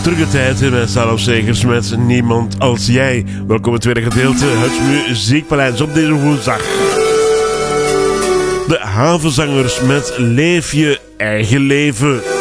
Drukke tijd in Staalafzegers met Niemand als jij. Welkom in het tweede gedeelte, het Muziekpaleis op deze woensdag. De Havenzangers met Leef je eigen leven.